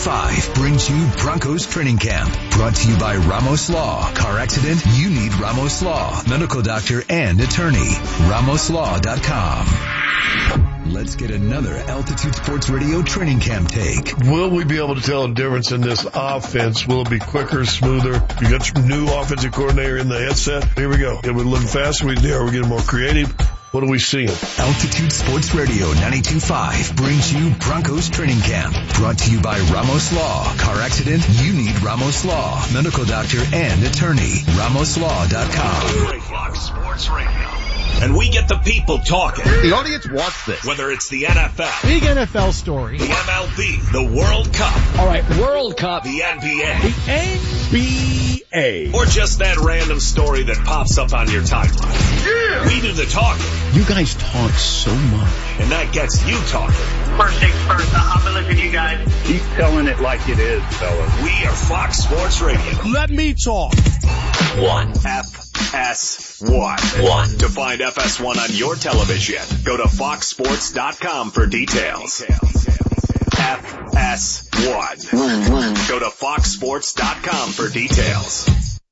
92.5 brings you Broncos Training Camp. Brought to you by Ramos Law. Car accident? You need Ramos Law. Medical doctor and attorney. RamosLaw.com. Let's get another Altitude Sports Radio Training Camp take. Will we be able to tell a difference in this offense? Will it be quicker, smoother? You got your new offensive coordinator in the headset. Here we go. Are we looking faster? Are we getting more creative? What are we seeing? Altitude Sports Radio 92.5 brings you Broncos Training Camp. Brought to you by Ramos Law. Car accident? You need Ramos Law. Medical doctor and attorney. RamosLaw.com. Fox Sports Radio. And we get the people talking. The audience wants this. Whether it's the NFL. Big NFL story. The MLB. The World Cup. All right, World Cup. The NBA. The NBA. Or just that random story that pops up on your timeline. Yeah. We do the talking. You guys talk so much. And that gets you talking. First things first, I've been listening to you guys. Keep telling it like it is, fellas. We are Fox Sports Radio. Let me talk. FS1. To find FS1 on your television, go to foxsports.com for details. FS1. Go to foxsports.com for details.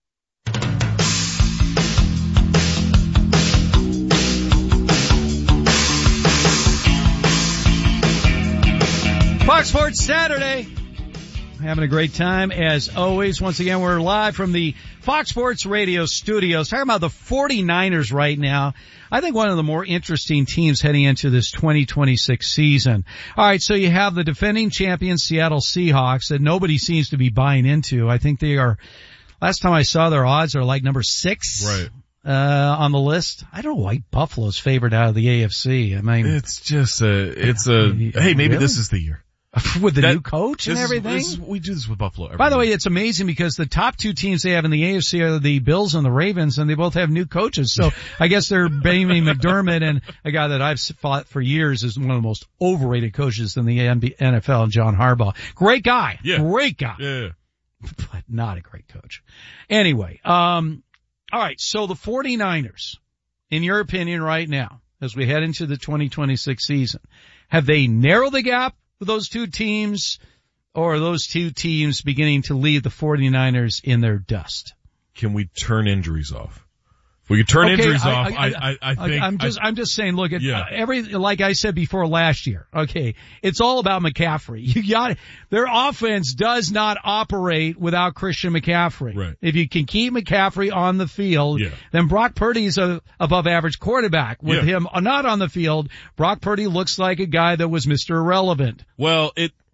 Fox Sports Saturday. Having a great time as always. Once again, we're live from the Fox Sports Radio studios. Talking about the 49ers right now. I think one of the more interesting teams heading into this 2026 season. All right, so you have the defending champion Seattle Seahawks that nobody seems to be buying into. I think they are, last time I saw their odds are like number 6. Right. On the list. I don't know why Buffalo's favored out of the AFC. I mean, it's just hey, maybe really? This is the year. With the new coach and everything? We do this with Buffalo every By the year. way, it's amazing because the top two teams they have in the AFC are the Bills and the Ravens, and they both have new coaches. So I guess they're blaming McDermott and a guy that I've fought for years is one of the most overrated coaches in the NFL, John Harbaugh. Great guy. Yeah. Great guy. Yeah. But not a great coach. Anyway, all right, so the 49ers, in your opinion right now, as we head into the 2026 season, have they narrowed the gap with those two teams, or are those two teams beginning to leave the 49ers in their dust? Can we turn injuries off? If we could turn injuries off, I think. I'm just saying, look at like I said before last year. Okay. It's all about McCaffrey. Their offense does not operate without Christian McCaffrey. Right. If you can keep McCaffrey on the field, then Brock Purdy's a above average quarterback. With him not on the field, Brock Purdy looks like a guy that was Mr. Irrelevant. Well,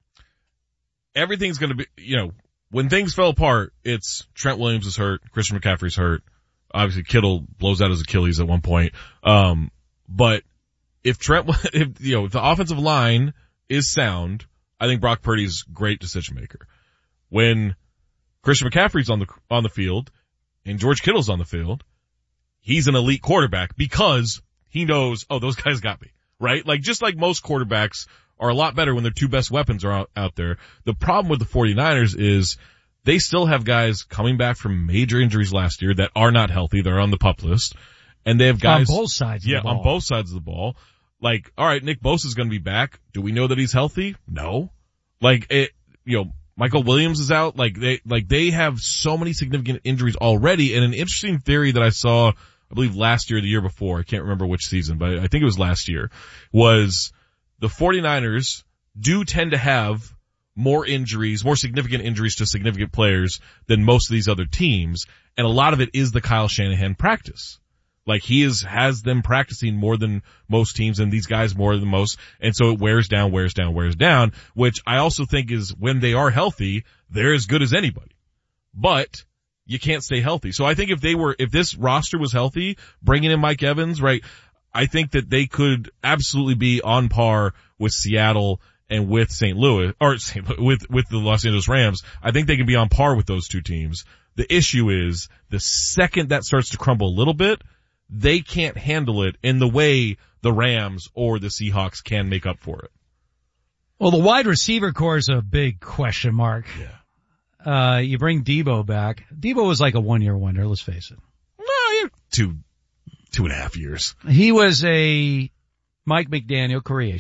everything's gonna be, when things fell apart, it's Trent Williams is hurt, Christian McCaffrey's hurt. Obviously, Kittle blows out his Achilles at one point. But if the offensive line is sound, I think Brock Purdy's great decision maker. When Christian McCaffrey's on the field and George Kittle's on the field, he's an elite quarterback because he knows, those guys got me, right? Just like most quarterbacks are a lot better when their two best weapons are out there. The problem with the 49ers is they still have guys coming back from major injuries last year that are not healthy. They're on the PUP list. And they have guys on both sides of the ball. on both sides of the ball. All right, Nick Bosa's going to be back. Do we know that he's healthy? No. Michael Williams is out. They have so many significant injuries already. And an interesting theory that I saw, I believe last year or the year before, I can't remember which season, but I think it was last year, was the 49ers do tend to have more significant injuries to significant players than most of these other teams. And a lot of it is the Kyle Shanahan practice. He has them practicing more than most teams and these guys more than most. And so it wears down, which I also think is when they are healthy, they're as good as anybody. But you can't stay healthy. So I think if this roster was healthy, bringing in Mike Evans, right, I think that they could absolutely be on par with Seattle and with St. Louis, or with the Los Angeles Rams. I think they can be on par with those two teams. The issue is the second that starts to crumble a little bit, they can't handle it in the way the Rams or the Seahawks can make up for it. Well, the wide receiver core is a big question mark. Yeah. You bring Debo back. Debo was like a 1-year wonder, let's face it. No, 2.5 years. He was a Mike McDaniel creation.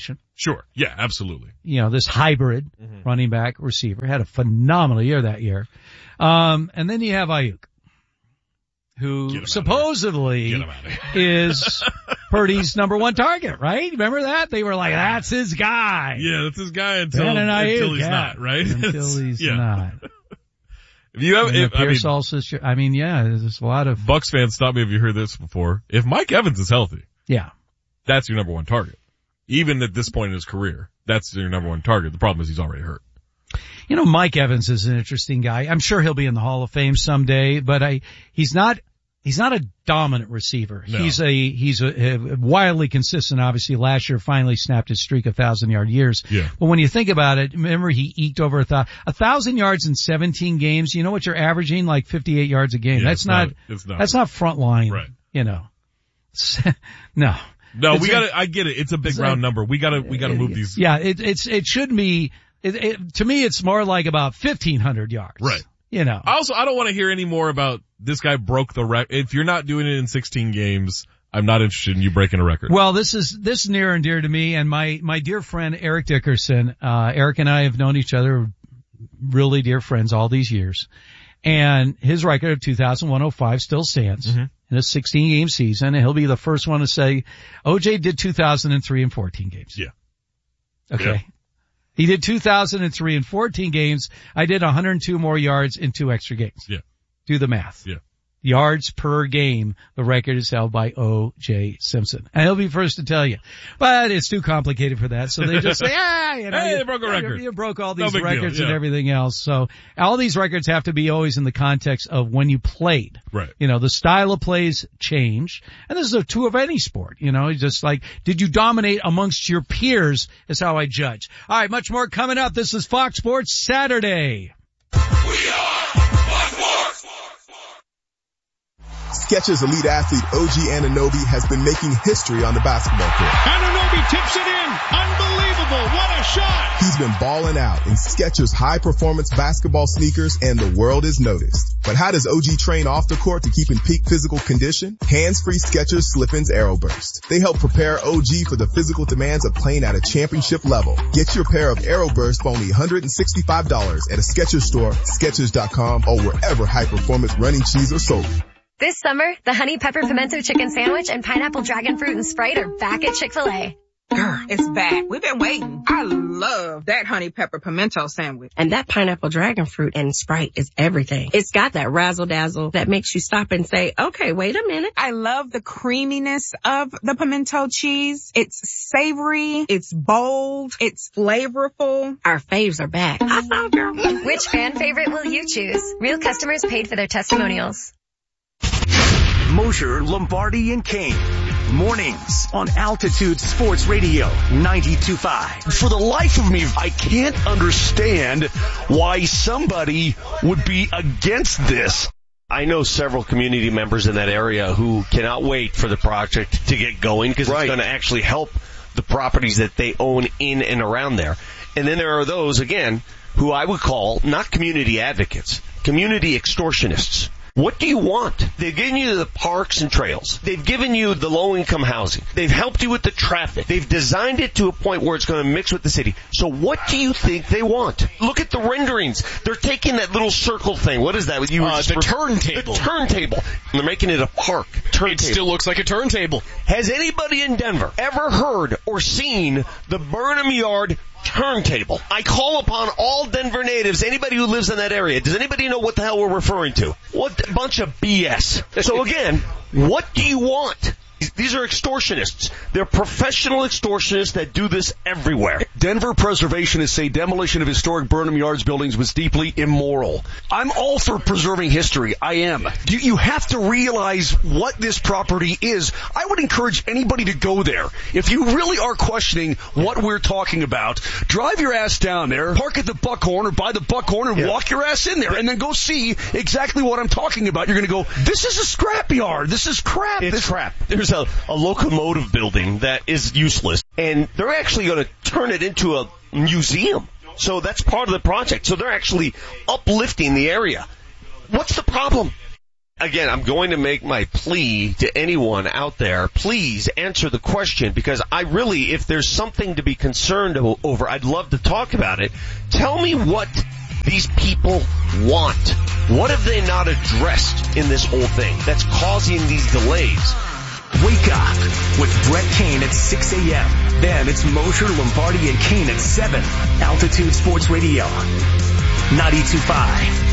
Sure. Yeah, absolutely. This hybrid running back receiver had a phenomenal year that year. And then you have Ayuk, who supposedly is Purdy's number one target, right? Remember that? They were like, that's his guy. Yeah, that's his guy until he's not, right? Until he's not. If you have, there's a lot of Bucs fans. Stop me if you heard this before. If Mike Evans is healthy, that's your number one target. Even at this point in his career, that's your number one target. The problem is he's already hurt. Mike Evans is an interesting guy. I'm sure he'll be in the Hall of Fame someday, but he's not a dominant receiver. No. He's a wildly consistent. Obviously, last year finally snapped his streak of 1,000-yard years. Yeah. But when you think about it, remember he eked over 1,000 yards in 17 games. You know what you're averaging? Like 58 yards a game. Yeah, that's not front line. Right. No. No, I get it. It's a big round number. We gotta move these. Yeah, it should be, to me it's more like about 1,500 yards. Right. Also, I don't want to hear any more about this guy broke the record. If you're not doing it in 16 games, I'm not interested in you breaking a record. Well, this is near and dear to me, and my dear friend Eric Dickerson, Eric and I have known each other, really dear friends all these years. And his record of 2,105 still stands in a 16-game season, and he'll be the first one to say, OJ did 2,003 in 14 games. Yeah. Okay. Yeah. He did 2,003 in 14 games. I did 102 more yards in 2 extra games. Yeah. Do the math. Yeah. Yards per game, the record is held by O.J. Simpson. And he'll be first to tell you. But it's too complicated for that, so they just say, hey, they broke a record. You broke all these records deal, and everything else. So all these records have to be always in the context of when you played. Right. The style of plays change. And this is true of any sport. Just like, did you dominate amongst your peers is how I judge. All right, much more coming up. This is Fox Sports Saturday. We are Fox Sports. Skechers elite athlete OG Anunoby has been making history on the basketball court. Anunoby tips it in. Unbelievable. What a shot. He's been balling out in Skechers high-performance basketball sneakers, and the world has noticed. But how does OG train off the court to keep in peak physical condition? Hands-free Skechers Slip-ins Aeroburst. They help prepare OG for the physical demands of playing at a championship level. Get your pair of Aeroburst for only $165 at a Skechers store, Skechers.com, or wherever high-performance running shoes are sold. This summer, the Honey Pepper Pimento Chicken Sandwich and Pineapple Dragon Fruit and Sprite are back at Chick-fil-A. Girl, it's back. We've been waiting. I love that Honey Pepper Pimento Sandwich. And that Pineapple Dragon Fruit and Sprite is everything. It's got that razzle-dazzle that makes you stop and say, okay, wait a minute. I love the creaminess of the pimento cheese. It's savory. It's bold. It's flavorful. Our faves are back. I saw, girl. Which fan favorite will you choose? Real customers paid for their testimonials. Mosher, Lombardi, and Kane. Mornings on Altitude Sports Radio 92.5. For the life of me, I can't understand why somebody would be against this. I know several community members in that area who cannot wait for the project to get going because it's going to actually help the properties that they own in and around there. And then there are those, again, who I would call not community advocates, community extortionists. What do you want? They've given you the parks and trails. They've given you the low-income housing. They've helped you with the traffic. They've designed it to a point where it's going to mix with the city. So what do you think they want? Look at the renderings. They're taking that little circle thing. What is that? The turntable. The turntable. And they're making it a park. It still looks like a turntable. Has anybody in Denver ever heard or seen the Burnham Yard turntable? I call upon all Denver natives, anybody who lives in that area. Does anybody know what the hell we're referring to? What a bunch of BS. So again, what do you want? These are extortionists. They're professional extortionists that do this everywhere. Denver preservationists say demolition of historic Burnham Yards buildings was deeply immoral. I'm all for preserving history. I am. You have to realize what this property is. I would encourage anybody to go there. If you really are questioning what we're talking about, drive your ass down there, park at the Buckhorn or by the Buckhorn and walk your ass in there and then go see exactly what I'm talking about. You're going to go, this is a scrapyard. This is crap. It's crap. There's a locomotive building that is useless, and they're actually going to turn it into a museum. So that's part of the project. So they're actually uplifting the area. What's the problem? again, I'm going to make my plea to anyone out there. Please answer the question, because I really, if there's something to be concerned over, I'd love to talk about it. Tell me what these people want. What have they not addressed in this whole thing that's causing these delays? Wake up with Brett Kane at 6 a.m. Then it's Mosher, Lombardi, and Kane at 7. Altitude Sports Radio, 92.5.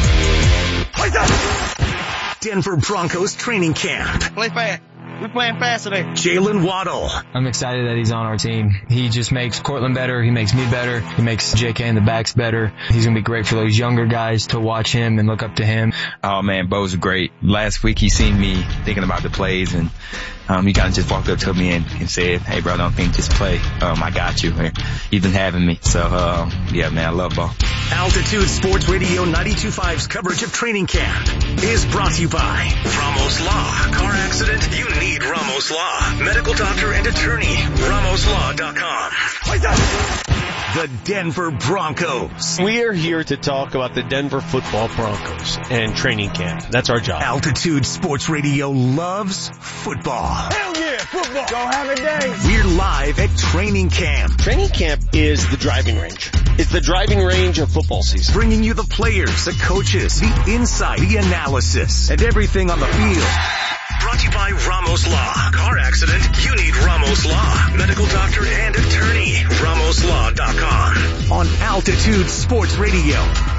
Denver Broncos training camp. Play fast. We're playing fast today. Jalen Waddle. I'm excited that he's on our team. He just makes Cortland better. He makes me better. He makes JK and the backs better. He's going to be great for those younger guys to watch him and look up to him. Oh man, Bo's great. Last week he seen me thinking about the plays, and he kind of just walked up to me and said, "Hey bro, don't think, just play. I got you." He's been having me. So, yeah man, I love Bo. Altitude Sports Radio 92.5's coverage of training camp is brought to you by Ramos Law. Car accident? You need Ramos Law. Medical doctor and attorney. RamosLaw.com. The Denver Broncos. We are here to talk about the Denver Football Broncos and training camp. That's our job. Altitude Sports Radio loves football. Hell yeah, football. Go have a day. We're live at training camp. Training camp is the driving range. It's the driving range of football season. Bringing you the players, the coaches, the insight, the analysis, and everything on the field. Brought to you by Ramos Law. Car accident? You need Ramos Law. Medical doctor and attorney. RamosLaw.com. On Altitude Sports Radio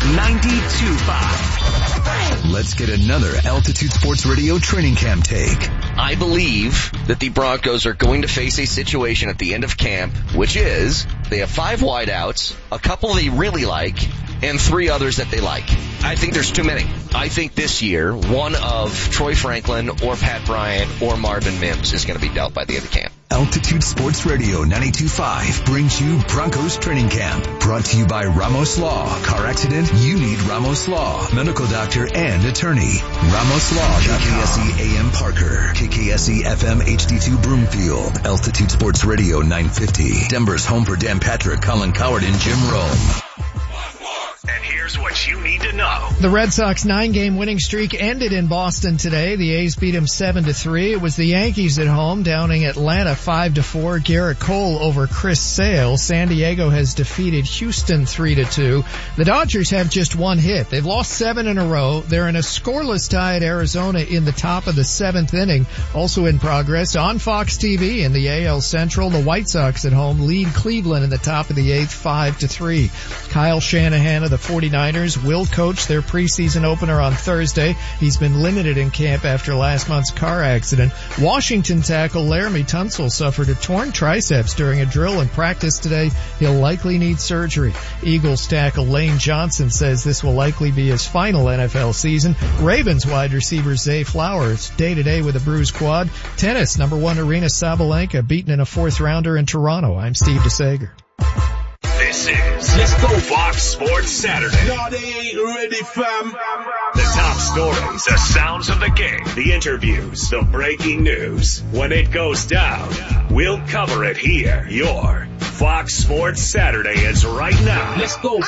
92.5. Let's get another Altitude Sports Radio training camp take. I believe that the Broncos are going to face a situation at the end of camp, which is they have 5 wideouts, a couple they really like, and 3 others that they like. I think there's too many. I think this year, one of Troy Franklin or Pat Bryant or Marvin Mims is going to be dealt by the end of camp. Altitude Sports Radio 92.5 brings you Broncos Training Camp. Brought to you by Ramos Law. Car accident? You need Ramos Law. Medical doctor and attorney. Ramos Law. KKSE AM Parker. KKSE FM HD2 Broomfield. Altitude Sports Radio 950. Denver's home for Dan Patrick, Colin Coward, and Jim Rome. And here's what you need to know. The Red Sox 9-game winning streak ended in Boston today. The A's beat them 7-3. It was the Yankees at home downing Atlanta 5-4. Garrett Cole over Chris Sale. San Diego has defeated Houston 3-2. The Dodgers have just 1 hit. They've lost 7 in a row. They're in a scoreless tie at Arizona in the top of the 7th inning. Also in progress on Fox TV in the AL Central, the White Sox at home lead Cleveland in the top of the 8th 5-3. Kyle Shanahan of the 49ers will coach their preseason opener on Thursday. He's been limited in camp after last month's car accident. Washington tackle Laramie Tunsil suffered a torn triceps during a drill in practice today. He'll likely need surgery. Eagles tackle Lane Johnson says this will likely be his final NFL season. Ravens wide receiver Zay Flowers day-to-day with a bruised quad. Tennis, number 1 Arina Sabalenka beaten in a 4th rounder in Toronto. I'm Steve DeSager. This is Let's Go Fox Sports Saturday. No, they ain't ready, fam. The top stories, the sounds of the game, the interviews, the breaking news. When it goes down, we'll cover it here. Your Fox Sports Saturday is right now. Let's go.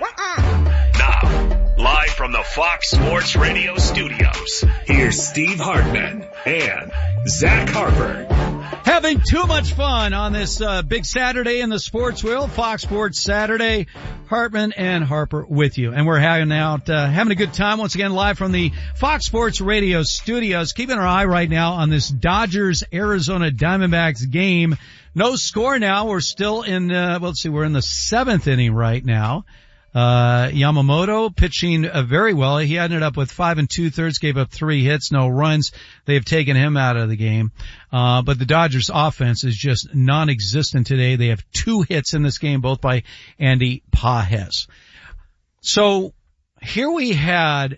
Now, live from the Fox Sports Radio studios, here's Steve Hartman and Zach Harper. Having too much fun on this big Saturday in the sports world. Fox Sports Saturday. Hartman and Harper with you. And we're having a good time once again live from the Fox Sports Radio studios. Keeping our eye right now on this Dodgers-Arizona Diamondbacks game. No score now. We're still in, we're in the 7th inning right now. Yamamoto pitching very well. He ended up with 5 2/3, gave up 3 hits, no runs. They have taken him out of the game. But the Dodgers offense is just non-existent today. They have 2 hits in this game, both by Andy Pages. So here we had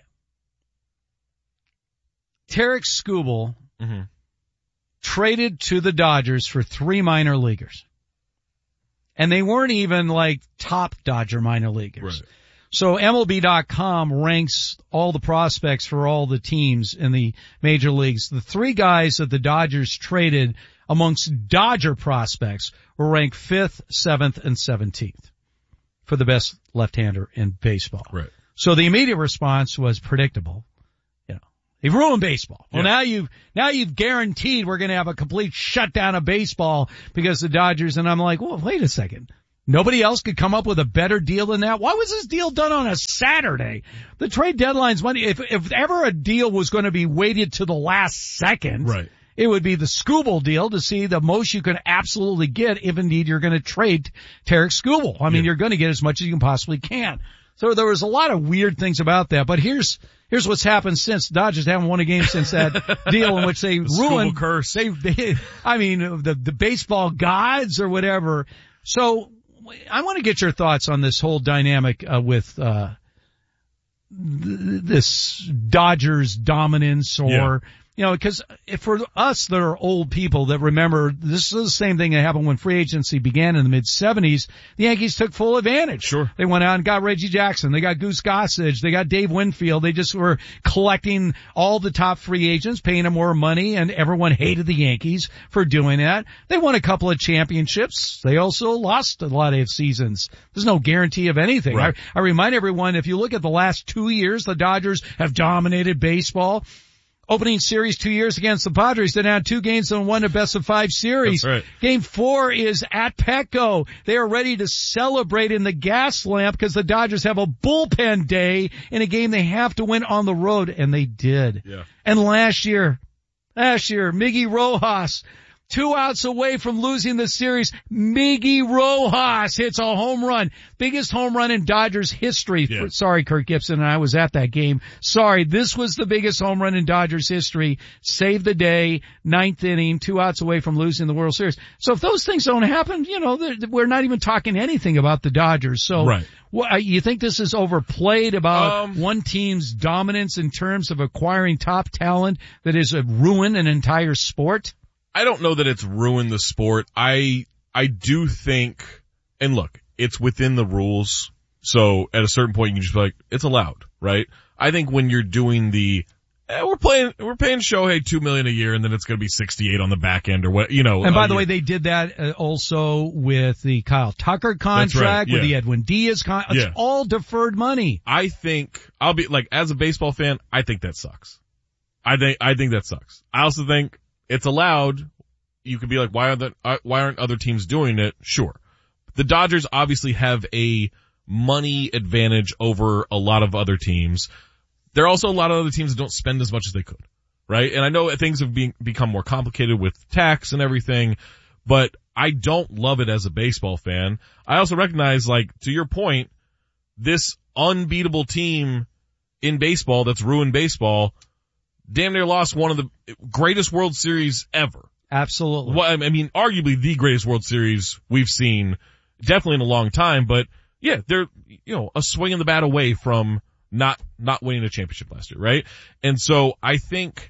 Tarek Skubal traded to the Dodgers for 3 minor leaguers. And they weren't even like top Dodger minor leaguers. Right. So MLB.com ranks all the prospects for all the teams in the major leagues. The 3 guys that the Dodgers traded amongst Dodger prospects were ranked 5th, 7th, and 17th for the best left-hander in baseball. Right. So the immediate response was predictable. They've ruined baseball. Well, now you've guaranteed we're going to have a complete shutdown of baseball because the Dodgers. And I'm like, well, wait a second. Nobody else could come up with a better deal than that. Why was this deal done on a Saturday? The trade deadline's money. If ever a deal was going to be weighted to the last second, right, it would be the Skubal deal to see the most you can absolutely get if indeed you're going to trade Tarik Skubal. I mean, you're going to get as much as you can possibly can. So there was a lot of weird things about that. But here's what's happened since. The Dodgers haven't won a game since that deal in which they ruined. Curse. The baseball gods or whatever. So I want to get your thoughts on this whole dynamic with this Dodgers dominance or. You know, because for us that are old people that remember, this is the same thing that happened when free agency began in the mid-'70s. The Yankees took full advantage. Sure. They went out and got Reggie Jackson. They got Goose Gossage. They got Dave Winfield. They just were collecting all the top free agents, paying them more money, and everyone hated the Yankees for doing that. They won a couple of championships. They also lost a lot of seasons. There's no guarantee of anything. Right. I remind everyone, if you look at the last 2 years, the Dodgers have dominated baseball. Opening series 2 years against the Padres. They're down 2 games and won a best-of-5 series. That's right. Game 4 is at Petco. They are ready to celebrate in the gas lamp because the Dodgers have a bullpen day in a game they have to win on the road, and they did. Yeah. And last year, Miggy Rojas, 2 outs away from losing the series, Miggy Rojas hits a home run. Biggest home run in Dodgers history. Yeah. Sorry, Kirk Gibson, and I was at that game. Sorry, this was the biggest home run in Dodgers history. Saved the day, 9th inning, 2 outs away from losing the World Series. So if those things don't happen, we're not even talking anything about the Dodgers. So right. You think this is overplayed about one team's dominance in terms of acquiring top talent that is ruin an entire sport? I don't know that it's ruined the sport. I do think, and look, it's within the rules. So at a certain point, you can just be like, it's allowed, right? I think when you're doing we're paying Shohei $2 million a year, and then it's going to be 68 on the back end or what, And by the way, they did that also with the Kyle Tucker contract, with the Edwin Diaz contract. It's all deferred money. I think I'll be like, as a baseball fan, I think that sucks. I think that sucks. I also think it's allowed. You could be like, why aren't other teams doing it? Sure. The Dodgers obviously have a money advantage over a lot of other teams. There are also a lot of other teams that don't spend as much as they could, right? And I know things have become more complicated with tax and everything, but I don't love it as a baseball fan. I also recognize, like, to your point, this unbeatable team in baseball that's ruined baseball damn near lost one of the greatest World Series ever. Absolutely. Well, I mean, arguably the greatest World Series we've seen, definitely in a long time, but yeah, they're, a swing in the bat away from not winning a championship last year, right? And so I think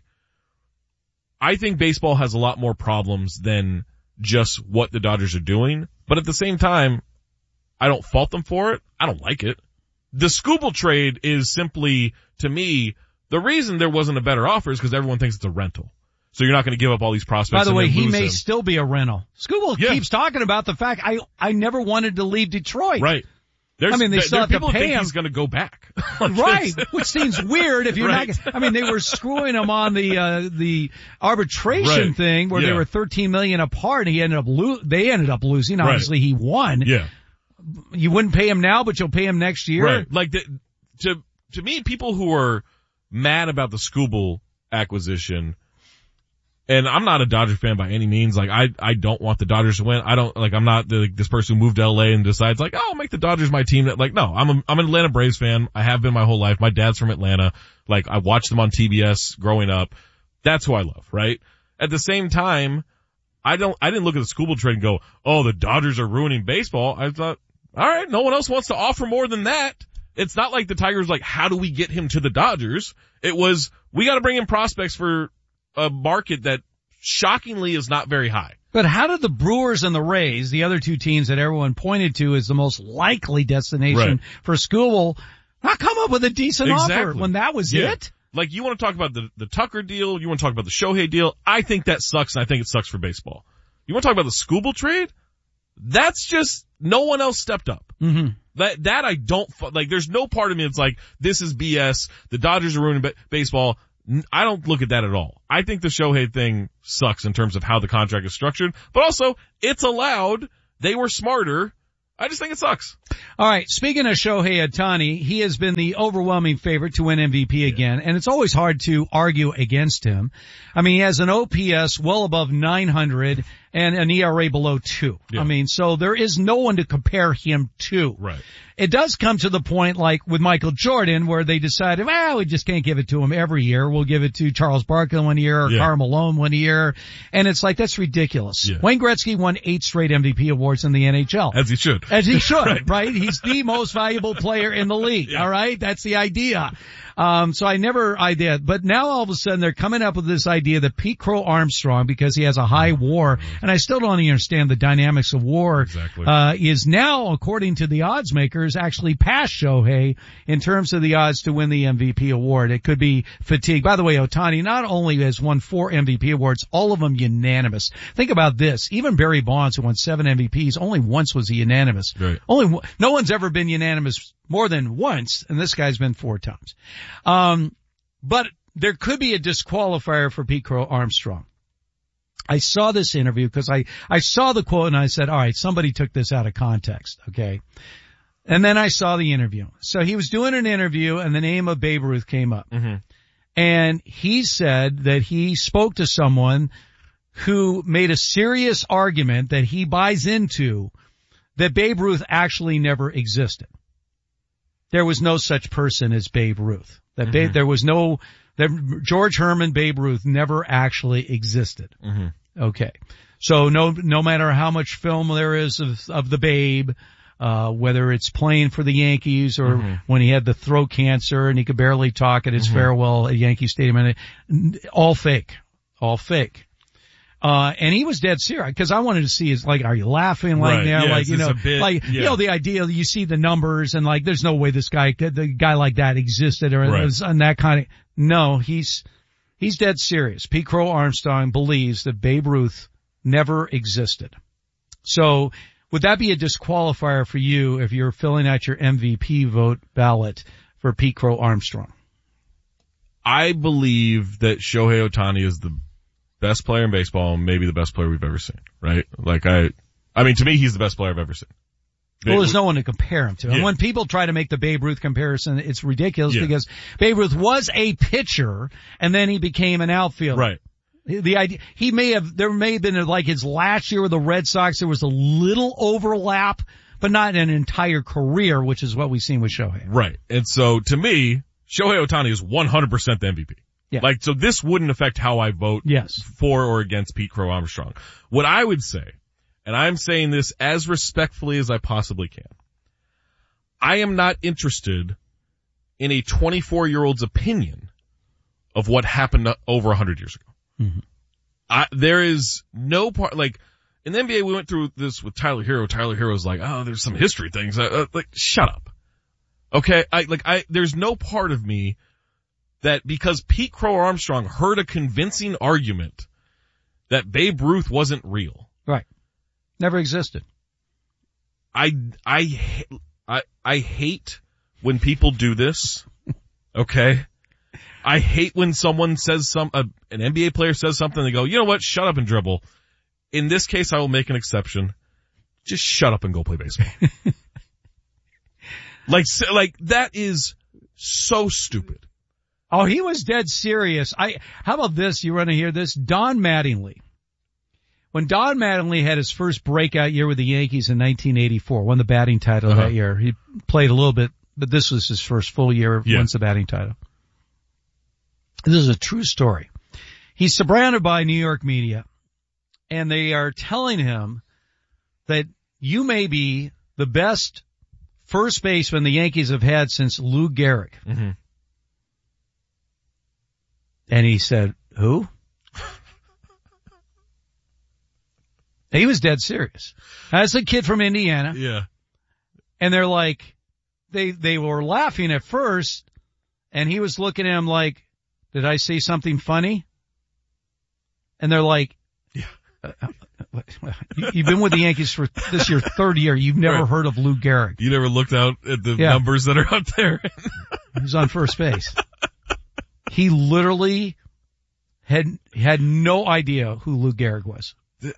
baseball has a lot more problems than just what the Dodgers are doing, but at the same time, I don't fault them for it. I don't like it. The Skubal trade is simply, to me, the reason there wasn't a better offer is because everyone thinks it's a rental. So you're not going to give up all these prospects. By the way, he may him. still be a rental. Skubal keeps talking about the fact I never wanted to leave Detroit. Right. They still have to pay him. He's going to go back. Right. Which seems weird if you're not. I mean, they were screwing him on the arbitration thing where they were $13 million apart. And they ended up losing. Obviously, he won. Yeah. You wouldn't pay him now, but you'll pay him next year. Right. Like to me, people who are mad about the Skubal acquisition. And I'm not a Dodger fan by any means. Like, I don't want the Dodgers to win. I'm not this person who moved to LA and decides like, I'll make the Dodgers my team. Like, no, I'm an Atlanta Braves fan. I have been my whole life. My dad's from Atlanta. Like, I watched them on TBS growing up. That's who I love, right? At the same time, I didn't look at the Skubal trade and go, oh, the Dodgers are ruining baseball. I thought, all right, no one else wants to offer more than that. It's not like the Tigers like, how do we get him to the Dodgers? It was, we got to bring in prospects for a market that shockingly is not very high. But how did the Brewers and the Rays, the other two teams that everyone pointed to as the most likely destination for Skubal, not come up with a decent offer when that was it? Like, you want to talk about the Tucker deal, you want to talk about the Shohei deal, I think that sucks, and I think it sucks for baseball. You want to talk about the Skubal trade? That's just, no one else stepped up. Mm-hmm. That I don't, like, there's no part of me that's like, this is BS, the Dodgers are ruining baseball. I don't look at that at all. I think the Shohei thing sucks in terms of how the contract is structured, but also it's allowed. They were smarter. I just think it sucks. All right. Speaking of Shohei Ohtani, he has been the overwhelming favorite to win MVP again, and it's always hard to argue against him. I mean, he has an OPS well above 900 and an ERA below 2. Yeah. I mean, so there is no one to compare him to. Right. It does come to the point like with Michael Jordan where they decided, well, we just can't give it to him every year. We'll give it to Charles Barkley one year or Karl Malone one year. And it's like, that's ridiculous. Yeah. Wayne Gretzky won 8 straight MVP awards in the NHL. As he should. As he should, right? He's the most valuable player in the league. Yeah. All right. That's the idea. So I did. But now all of a sudden they're coming up with this idea that Pete Crow Armstrong, because he has a high WAR, and I still don't understand the dynamics of WAR, is now, according to the odds makers, actually past Shohei in terms of the odds to win the MVP award. It could be fatigue. By the way, Ohtani not only has won 4 MVP awards, all of them unanimous. Think about this. Even Barry Bonds, who won 7 MVPs, only once was he unanimous. Right. No one's ever been unanimous more than once, and this guy's been 4 times. But there could be a disqualifier for Pete Crow Armstrong. I saw this interview because I saw the quote and I said, all right, somebody took this out of context, okay? And then I saw the interview. So he was doing an interview and the name of Babe Ruth came up. Mm-hmm. And he said that he spoke to someone who made a serious argument that he buys into that Babe Ruth actually never existed. There was no such person as Babe Ruth. That George Herman Babe Ruth never actually existed. Mm-hmm. Okay. So no matter how much film there is of the Babe, whether it's playing for the Yankees or when he had the throat cancer and he could barely talk at his farewell at Yankee Stadium, all fake. And he was dead serious because I wanted to see is like, are you laughing like now? Yeah, like, you know, the idea you see the numbers and like, there's no way the guy like that existed or and that kind of, no, he's dead serious. Pete Crow Armstrong believes that Babe Ruth never existed. So would that be a disqualifier for you if you're filling out your MVP vote ballot for Pete Crow Armstrong? I believe that Shohei Ohtani is the best player in baseball and maybe the best player we've ever seen, right? Like I mean, to me, he's the best player I've ever seen. Well, there's no one to compare him to. And when people try to make the Babe Ruth comparison, it's ridiculous because Babe Ruth was a pitcher and then he became an outfielder. Right. The idea, there may have been like his last year with the Red Sox, there was a little overlap, but not an entire career, which is what we've seen with Shohei. Right. And so to me, Shohei Ohtani is 100% the MVP. Yeah. Like, so this wouldn't affect how I vote for or against Pete Crow Armstrong. What I would say, and I'm saying this as respectfully as I possibly can, I am not interested in a 24-year-old's opinion of what happened over 100 years ago. Mm-hmm. There is no part, like, in the NBA we went through this with Tyler Hero. Tyler Hero's like, oh, there's some history things. Like, shut up. Okay? There's no part of me that because Pete Crow Armstrong heard a convincing argument that Babe Ruth wasn't real. Right. Never existed. I hate when people do this. Okay? I hate when someone says an NBA player says something, they go, you know what, shut up and dribble. In this case, I will make an exception. Just shut up and go play baseball. like that is so stupid. Oh, he was dead serious. How about this? You want to hear this? Don Mattingly. When Don Mattingly had his first breakout year with the Yankees in 1984, won the batting title that year. He played a little bit, but this was his first full year, wins the batting title. This is a true story. He's surrounded by New York media, and they are telling him that you may be the best first baseman the Yankees have had since Lou Gehrig. Mm-hmm. And he said, who? He was dead serious. That's a kid from Indiana. Yeah. And they're like, they were laughing at first, and he was looking at him like, did I say something funny? And they're like, you've been with the Yankees for this your third year. You've never heard of Lou Gehrig. You never looked out at the numbers that are out there. He's on first base. He literally had no idea who Lou Gehrig was.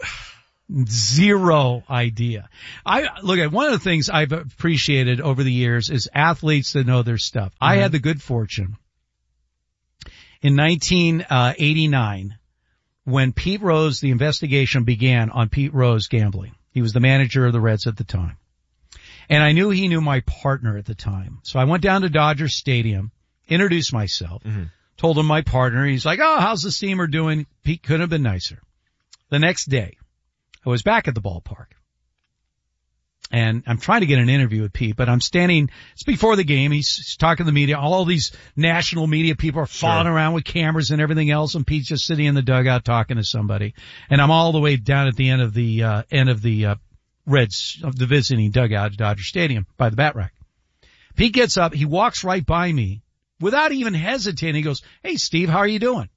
Zero idea. Look at one of the things I've appreciated over the years is athletes that know their stuff. I had the good fortune in 1989 when Pete Rose, the investigation began on Pete Rose gambling. He was the manager of the Reds at the time. And I knew he knew my partner at the time. So I went down to Dodger Stadium, introduced myself, told him my partner. He's like, oh, how's the Steamer doing? Pete couldn't have been nicer. The next day, I was back at the ballpark. And I'm trying to get an interview with Pete, but I'm standing, it's before the game, he's talking to the media, all these national media people are following around with cameras and everything else, and Pete's just sitting in the dugout talking to somebody. And I'm all the way down at the end of the Reds, of the visiting dugout at Dodger Stadium by the bat rack. Pete gets up, he walks right by me without even hesitating. He goes, hey Steve, how are you doing?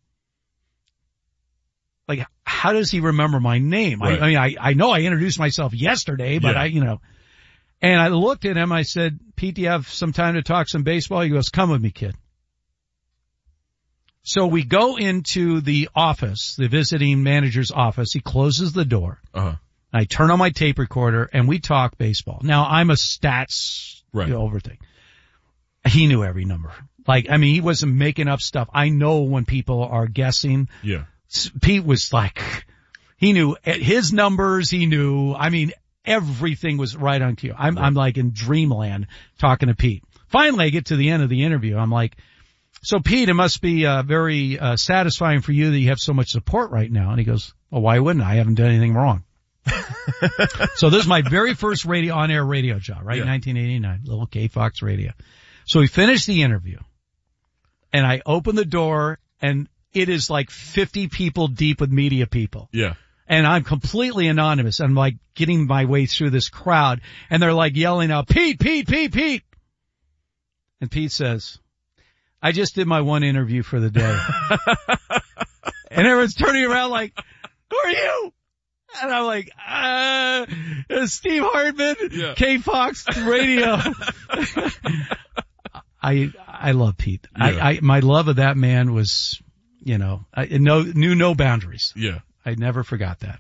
Like, how does he remember my name? Right. I know I introduced myself yesterday, but and I looked at him, I said, Pete, do you have some time to talk some baseball? He goes, come with me, kid. So we go into the office, the visiting manager's office. He closes the door. I turn on my tape recorder and we talk baseball. Now I'm a stats over thing. He knew every number. He wasn't making up stuff. I know when people are guessing. Yeah. Pete was like, he knew his numbers, he knew, everything was right on cue. I'm like in dreamland talking to Pete. Finally, I get to the end of the interview. I'm like, so Pete, it must be very satisfying for you that you have so much support right now. And he goes, well, why wouldn't I? I haven't done anything wrong. So this is my very first on-air radio job, right? 1989, little K-Fox radio. So we finished the interview and I opened the door and it is like 50 people deep with media people. Yeah. And I'm completely anonymous. I'm like getting my way through this crowd and they're like yelling out, Pete, Pete, Pete, Pete. And Pete says, I just did my one interview for the day. And everyone's turning around like, who are you? And I'm like, Steve Hartman, K-Fox Radio. I love Pete. Yeah. My love of that man was, knew no boundaries. Yeah. I never forgot that.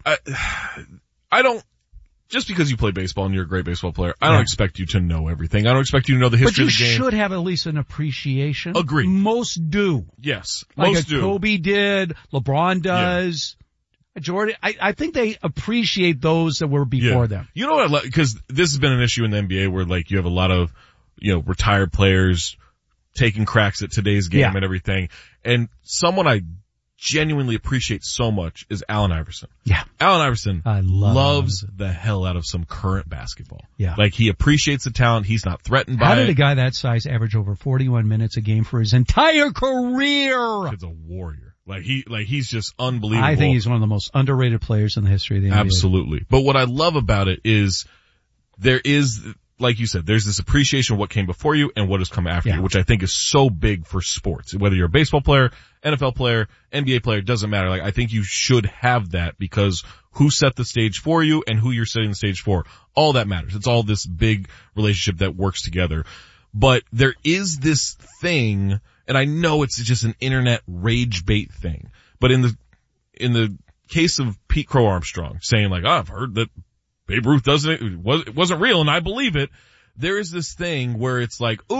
I don't, just because you play baseball and you're a great baseball player, I don't expect you to know everything. I don't expect you to know the history of the game. But you should have at least an appreciation. Agreed. Most do. Yes. Most do. Kobe did, LeBron does. Yeah. Jordan, I think they appreciate those that were before them. You know what? Because this has been an issue in the NBA where you have a lot of, retired players taking cracks at today's game and everything. And someone I genuinely appreciate so much is Allen Iverson. Yeah. Allen Iverson loves the hell out of some current basketball. Yeah. He appreciates the talent. He's not threatened by it. How did a guy that size average over 41 minutes a game for his entire career? He's a warrior. He's just unbelievable. I think he's one of the most underrated players in the history of the NBA. Absolutely. But what I love about it is there is, like you said, there's this appreciation of what came before you and what has come after you, which I think is so big for sports. Whether you're a baseball player, NFL player, NBA player, doesn't matter. I think you should have that because who set the stage for you and who you're setting the stage for, all that matters. It's all this big relationship that works together. But there is this thing, and I know it's just an internet rage bait thing, but in the case of Pete Crow Armstrong saying I've heard that Babe Ruth it wasn't real and I believe it. There is this thing where it's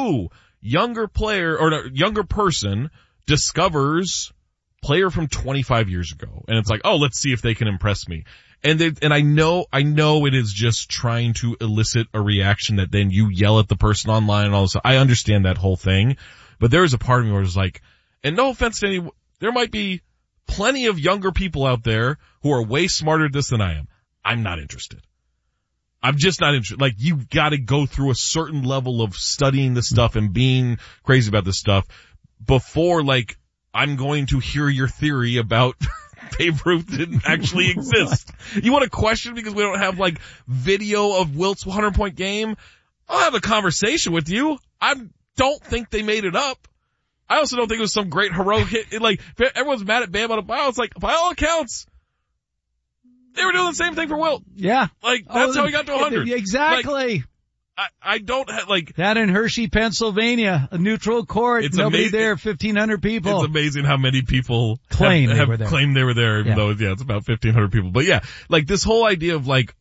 younger player or younger person discovers player from 25 years ago. And it's let's see if they can impress me. And I know it is just trying to elicit a reaction that then you yell at the person online and all this. I understand that whole thing, but there is a part of me where it's and no offense to any, there might be plenty of younger people out there who are way smarter at this than I am. I'm not interested. I'm just not interested. You've got to go through a certain level of studying this stuff and being crazy about this stuff before, I'm going to hear your theory about Babe Ruth didn't actually exist. You want to question because we don't have, video of Wilt's 100-point game? I'll have a conversation with you. I don't think they made it up. I also don't think it was some great heroic hit. Everyone's mad at Bam on a bio. It's by all accounts, they were doing the same thing for Wilt. Yeah. That's how he got to 100. Exactly. I don't have, like... That in Hershey, Pennsylvania, a neutral court, nobody there, 1,500 people. It's amazing how many people claimed they were there, even though, it's about 1,500 people. But yeah, like this whole idea of like,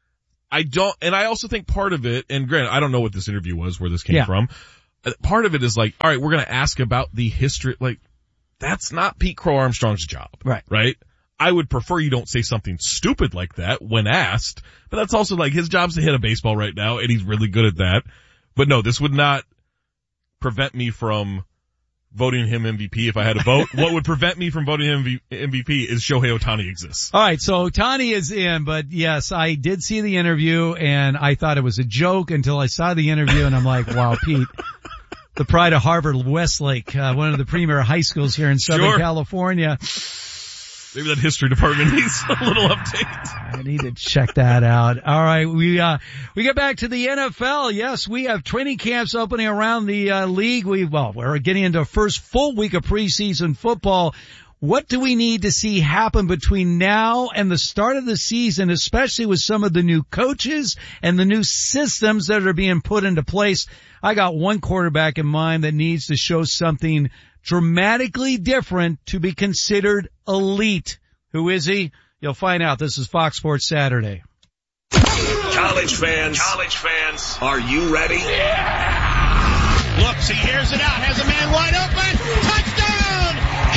and I also think part of it, and granted, I don't know what this interview was, where this came from. Part of it is like, all right, we're going to ask about the history, like, that's not Pete Crow Armstrong's job. Right? I would prefer you don't say something stupid like that when asked, but that's also like his job's to hit a baseball right now, and he's really good at that. But no, this would not prevent me from voting him MVP if I had to vote. What would prevent me from voting him MVP is Shohei Ohtani exists. All right, so Ohtani is in, but yes, I did see the interview, and I thought it was a joke until I saw the interview, and I'm like, wow, Pete. The pride of Harvard Westlake, one of the premier high schools here in Southern California. Maybe that history department needs a little update. I need to check that out. All right, we get back to the NFL. Yes, we have training camps opening around the league. We're getting into the first full week of preseason football. What do we need to see happen between now and the start of the season, especially with some of the new coaches and the new systems that are being put into place? I got one quarterback in mind that needs to show something dramatically different to be considered elite. Who is he? You'll find out. This is Fox Sports Saturday. College fans, are you ready? Yeah! Looks, he hears it out, has a man wide open. Touchdown!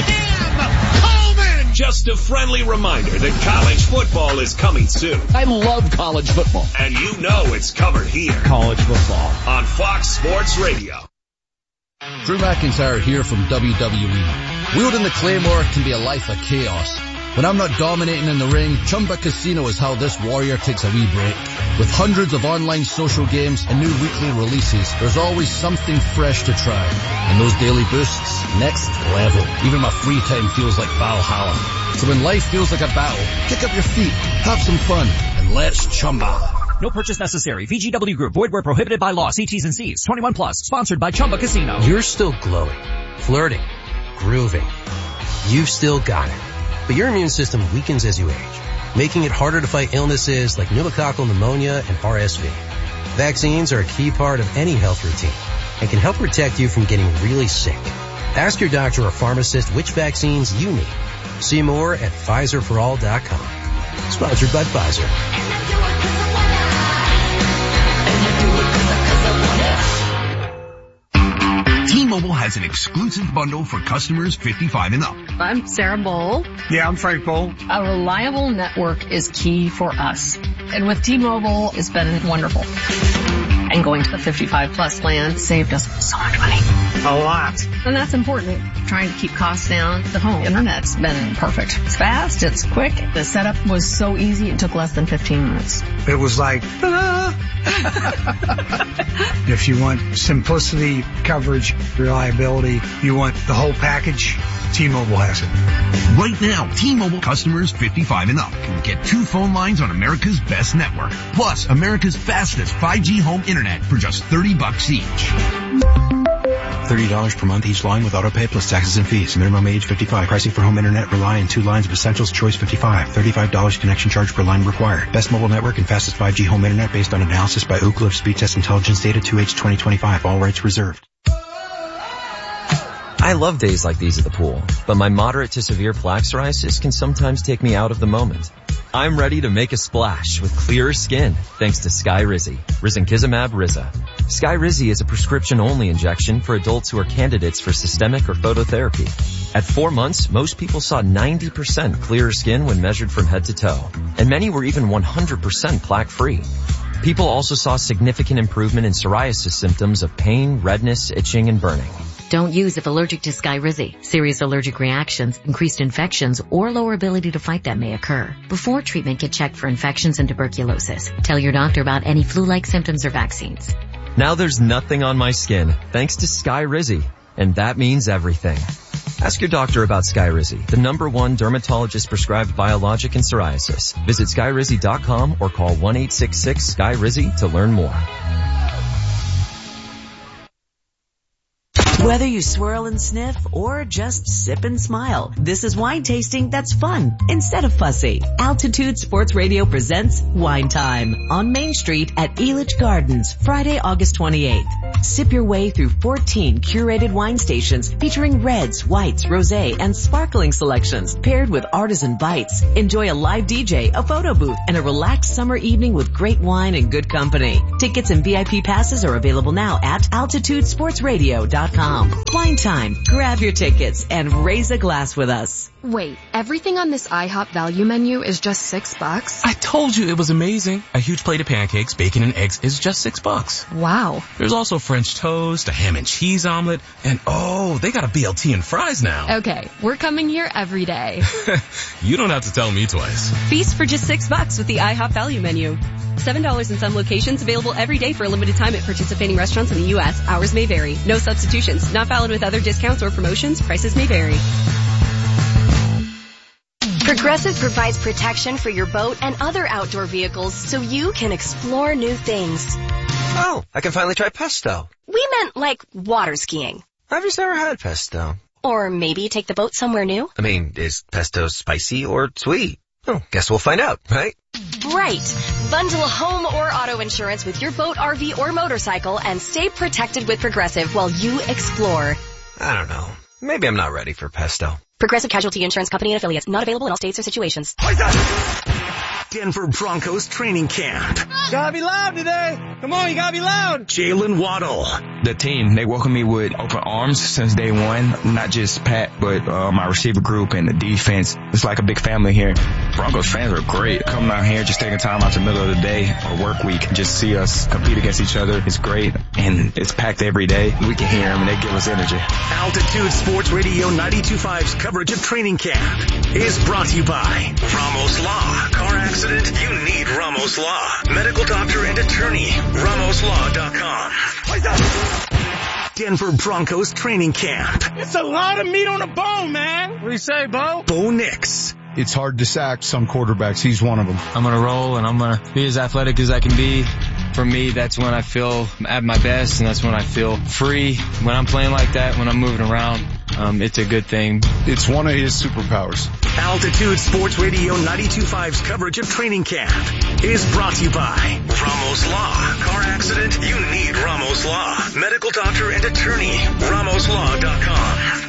Cam Coleman! Just a friendly reminder that college football is coming soon. I love college football. And you know it's covered here. College football. On Fox Sports Radio. Drew McIntyre here from WWE. Wielding the Claymore can be a life of chaos. When I'm not dominating in the ring, Chumba Casino is how this warrior takes a wee break. With hundreds of online social games and new weekly releases, there's always something fresh to try. And those daily boosts, next level. Even my free time feels like Valhalla. So when life feels like a battle, kick up your feet, have some fun, and let's Chumba. No purchase necessary. VGW Group. Void where prohibited by law. See T's and C's. 21 plus. Sponsored by Chumba Casino. You're still glowing, flirting, grooving. You've still got it. But your immune system weakens as you age, making it harder to fight illnesses like pneumococcal pneumonia and RSV. Vaccines are a key part of any health routine and can help protect you from getting really sick. Ask your doctor or pharmacist which vaccines you need. See more at PfizerForAll.com. Sponsored by Pfizer. T-Mobile has an exclusive bundle for customers 55 and up. I'm Sarah Bowl. Yeah, I'm Frank Bowl. A reliable network is key for us. And with T-Mobile, it's been wonderful. And going to the 55 plus plan saved us so much money. A lot. And that's important. Trying to keep costs down. The home internet's been perfect. It's fast. It's quick. The setup was so easy. It took less than 15 minutes. It was like, if you want simplicity, coverage, reliability, you want the whole package, T-Mobile has it. Right now, T-Mobile customers 55 and up can get 2 phone lines on America's best network, plus America's fastest 5G home internet for just $30 each. $30 per month each line with autopay plus taxes and fees. Minimum age 55. Pricing for home internet rely on 2 lines of Essentials Choice 55. $35 connection charge per line required. Best mobile network and fastest 5G home internet based on analysis by Ookla of Speed Test Intelligence data 2H 2025. All rights reserved. I love days like these at the pool, but my moderate to severe plaque psoriasis can sometimes take me out of the moment. I'm ready to make a splash with clearer skin thanks to Skyrizi, Risankizumab Riza. Skyrizi is a prescription-only injection for adults who are candidates for systemic or phototherapy. At 4 months, most people saw 90% clearer skin when measured from head to toe, and many were even 100% plaque-free. People also saw significant improvement in psoriasis symptoms of pain, redness, itching, and burning. Don't use if allergic to Skyrizi. Serious allergic reactions, increased infections, or lower ability to fight them may occur. Before treatment, get checked for infections and tuberculosis. Tell your doctor about any flu-like symptoms or vaccines. Now there's nothing on my skin thanks to Skyrizi, and that means everything. Ask your doctor about Skyrizi, the #1 dermatologist prescribed biologic in psoriasis. Visit Skyrizi.com or call 1-866-SKYRIZI to learn more. Whether you swirl and sniff or just sip and smile, this is wine tasting that's fun instead of fussy. Altitude Sports Radio presents Wine Time on Main Street at Elitch Gardens, Friday, August 28th. Sip your way through 14 curated wine stations featuring reds, whites, rosé, and sparkling selections paired with artisan bites. Enjoy a live DJ, a photo booth, and a relaxed summer evening with great wine and good company. Tickets and VIP passes are available now at altitudesportsradio.com. Wine Time. Grab your tickets and raise a glass with us. Wait, everything on this IHOP value menu is just $6? I told you it was amazing. A huge plate of pancakes, bacon, and eggs is just $6. Wow. There's also French toast, a ham and cheese omelet, and they got a BLT and fries now. Okay, we're coming here every day. You don't have to tell me twice. Feast for just $6 with the IHOP value menu. $7 in some locations, available every day for a limited time at participating restaurants in the U.S. Hours may vary. No substitutions. Not valid with other discounts or promotions. Prices may vary. Progressive provides protection for your boat and other outdoor vehicles so you can explore new things. Oh, I can finally try pesto. We meant like water skiing. I've just never had pesto. Or maybe take the boat somewhere new. I mean, is pesto spicy or sweet? Oh, guess we'll find out, right? Right. Bundle home or auto insurance with your boat, RV, or motorcycle and stay protected with Progressive while you explore. I don't know. Maybe I'm not ready for pesto. Progressive Casualty Insurance Company and Affiliates. Not available in all states or situations. Denver Broncos training camp. Gotta be loud today. Come on, you gotta be loud. Jalen Waddle. The team, they welcome me with open arms since day one. Not just Pat, but my receiver group and the defense. It's like a big family here. Broncos fans are great. Coming out here, just taking time out the middle of the day or work week, just see us compete against each other. It's great, and it's packed every day. We can hear them, and they give us energy. Altitude Sports Radio 92.5's coverage of training camp is brought to you by Ramos Law. Car accident, you need Ramos Law. Medical doctor and attorney, RamosLaw.com. Denver Broncos training camp. It's a lot of meat on the bone, man. What do you say, Bo? Bo Nix. It's hard to sack some quarterbacks. He's one of them. I'm going to roll, and I'm going to be as athletic as I can be. For me, that's when I feel at my best, and that's when I feel free. When I'm playing like that, when I'm moving around, it's a good thing. It's one of his superpowers. Altitude Sports Radio 92.5's coverage of training camp is brought to you by Ramos Law. Car accident, you need Ramos Law. Medical doctor and attorney, RamosLaw.com.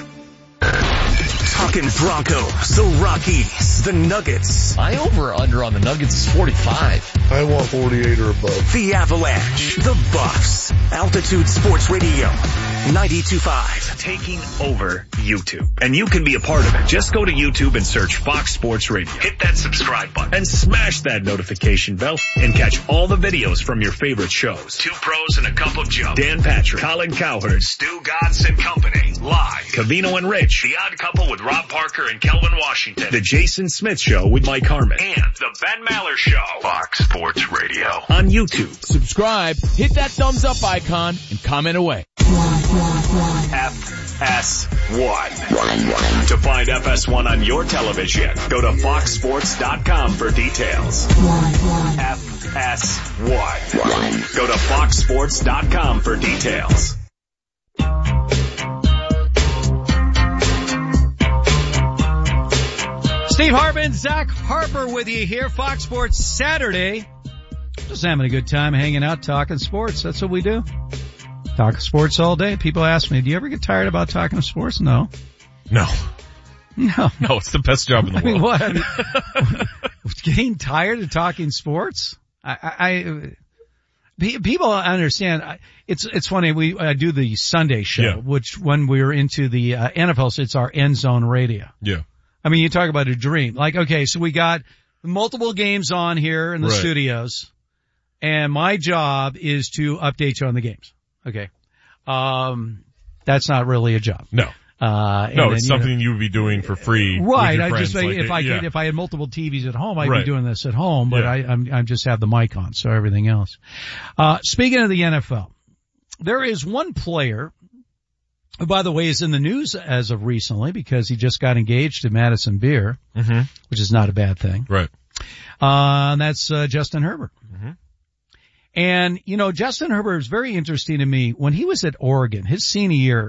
Talking Broncos, the Rockies, the Nuggets. My over-under on the Nuggets is 45. I want 48 or above. The Avalanche, the Buffs. Altitude Sports Radio 92.5. Taking over YouTube. And you can be a part of it. Just go to YouTube and search Fox Sports Radio. Hit that subscribe button and smash that notification bell and catch all the videos from your favorite shows. Two Pros and a Cup of Joe. Dan Patrick, Colin Cowherd, Stu Godson Company. Live. Cavino and Rich. The Odd Couple with Rob Parker and Kelvin Washington. The Jason Smith Show with Mike Harmon. And The Ben Maller Show. Fox Sports Radio. On YouTube. Subscribe, hit that thumbs up icon, and comment away. FS1. To find FS1 on your television, go to foxsports.com for details. FS1. Go to foxsports.com for details. Steve Hartman, Zach Harper with you here, Fox Sports Saturday. Just having a good time hanging out, talking sports. That's what we do. Talk sports all day. People ask me, do you ever get tired about talking sports? No. No, it's the best job in the world. What? Getting tired of talking sports? People understand. It's funny. We do the Sunday show, which when we're into the NFL, it's our end zone radio. Yeah. I mean, you talk about a dream. Like, okay, so we got multiple games on here in the studios, and my job is to update you on the games. Okay. That's not really a job. No. It's something you would be doing for free. Right. With your friends. If I had multiple TVs at home, I'd be doing this at home, but I just have the mic on, so everything else. Speaking of the NFL, there is one player who, by the way, is in the news as of recently because he just got engaged to Madison Beer, which is not a bad thing. Right. That's Justin Herbert. Mm-hmm. And, Justin Herbert is very interesting to me. When he was at Oregon, his senior year,